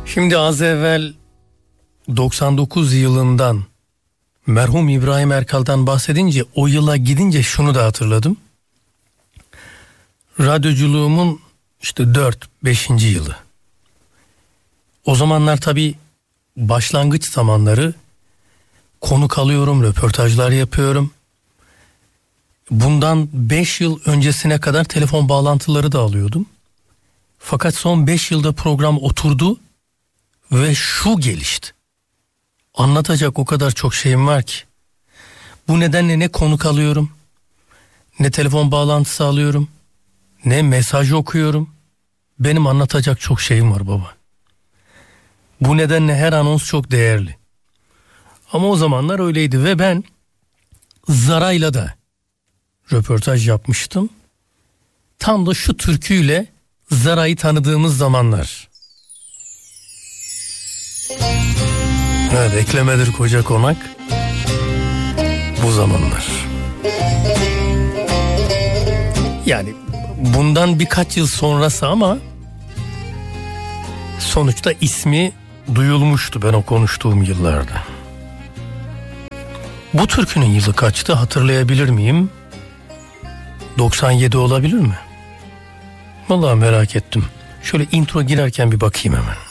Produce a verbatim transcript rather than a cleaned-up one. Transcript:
Şimdi az evvel doksan dokuz yılından merhum İbrahim Erkal'dan bahsedince, o yıla gidince şunu da hatırladım. Radyoculuğumun işte dört beşinci yılı. O zamanlar tabii başlangıç zamanları, konuk alıyorum, röportajlar yapıyorum. Bundan beş yıl öncesine kadar telefon bağlantıları da alıyordum. Fakat son beş yılda program oturdu ve şu gelişti. Anlatacak o kadar çok şeyim var ki. Bu nedenle ne konuk alıyorum, ne telefon bağlantısı alıyorum, ne mesaj okuyorum. Benim anlatacak çok şeyim var baba. Bu nedenle her anons çok değerli. Ama o zamanlar öyleydi ve ben Zara'yla da röportaj yapmıştım. Tam da şu türküyle Zara'yı tanıdığımız zamanlar. Evet, eklemedir koca konak. Bu zamanlar. Yani bundan birkaç yıl sonrası ama sonuçta ismi duyulmuştu ben o konuştuğum yıllarda. Bu türkünün yılı kaçtı hatırlayabilir miyim? doksan yedi olabilir mi? Vallahi merak ettim. Şöyle intro girerken bir bakayım hemen.